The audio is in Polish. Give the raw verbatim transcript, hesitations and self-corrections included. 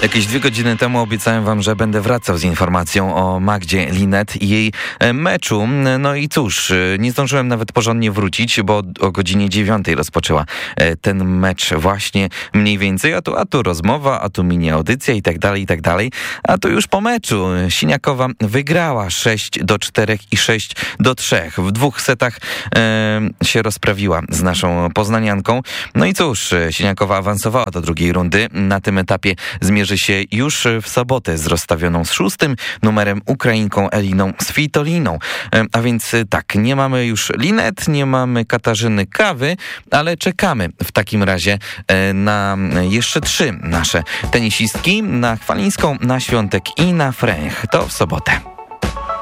Jakieś dwie godziny temu obiecałem wam, że będę wracał z informacją o Magdzie Linette i jej meczu. No i cóż, nie zdążyłem nawet porządnie wrócić, bo o godzinie dziewiątej rozpoczęła ten mecz właśnie mniej więcej. A tu, a tu rozmowa, a tu mini audycja i tak dalej, i tak dalej. A tu już po meczu Siniakowa wygrała sześć do czterech i sześć do trzech. W dwóch setach e, się rozprawiła z naszą poznanianką. No i cóż, Siniakowa awansowała do drugiej rundy. Na tym etapie zmierzy się już w sobotę z rozstawioną z szóstym numerem Ukrainką Eliną Svitoliną. A więc tak, nie mamy już Linette, nie mamy Katarzyny Kawy, ale czekamy w takim razie na jeszcze trzy nasze tenisistki, na Chwalińską, na Świątek i na Fręch. To w sobotę.